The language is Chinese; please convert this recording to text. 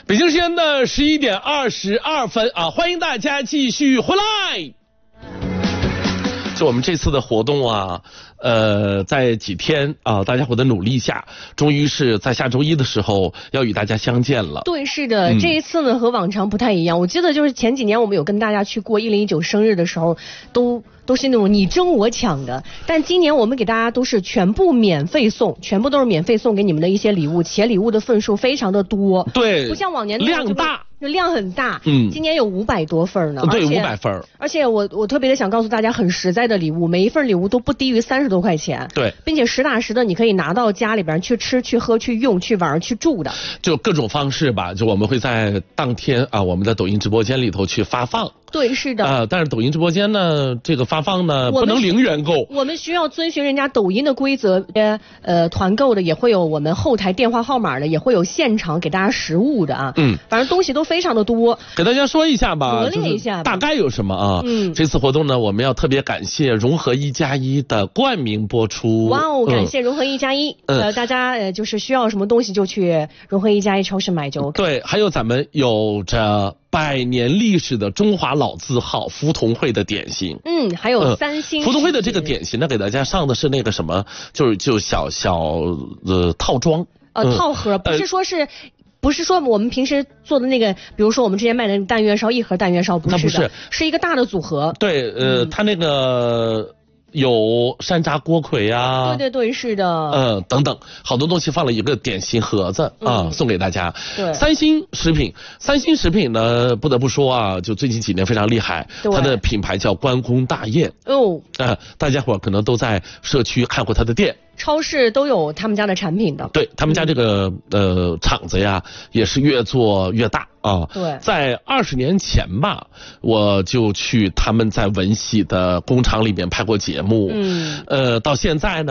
北京时间的11点22分啊，欢迎大家继续回来。就我们这次的活动啊，在几天啊，大家伙的努力下，终于是在下周一的时候要与大家相见了。 对，是的，这一次呢和往常不太一样。我记得就是前几年我们有跟大家去过1019生日的时候，都是那种你争我抢的，但今年我们给大家都是全部免费送，全部都是免费送给你们的一些礼物，且礼物的份数非常的多。 对， 不像往年量大。 量很大，今年有500多份呢。 对，500份。 而且我特别的想告诉大家，很实在的礼物，每一份礼物都不低于30多块钱。 对， 并且实打实的，你可以拿到家里边去吃、去喝、去用、去玩、去住的。 就各种方式吧，就我们会在当天啊，我们在抖音直播间里头去发放。 对，是的。 但是抖音直播间呢，这个发放呢不能零元购， 我们需要遵循人家抖音的规则。团购的也会有我们后台电话号码的，也会有现场给大家实物的啊。反正东西都非常的多， 给大家说一下吧， 罗列一下吧， 大概有什么啊？这次活动呢，我们要特别感谢融合1+1的冠名播出。 哇哦，感谢融合1+1。大家就是需要什么东西就去融合1+1超市买就 OK。 对，还有咱们有着100年历史的中华老字号福同会的点心。 还有3星福同会的这个点心呢，给大家上的是那个什么，就小套装。 套盒，不是说我们平时做的那个，比如说我们之前卖的蛋月烧，一盒蛋月烧，不是的， 不是， 是一个大的组合。 对，它那个有山楂锅盔啊， 对，是的， 等等，好多东西放了一个点心盒子啊，送给大家。 对， 三星食品呢，不得不说啊，就最近几年非常厉害，它的品牌叫关公大宴。大家伙可能都在社区看过它的店。 超市都有他们家的产品的。 对，他们家这个厂子呀，也是越做越大啊。 对， 在20年前吧，我就去他们在闻喜的工厂里面拍过节目。到现在呢。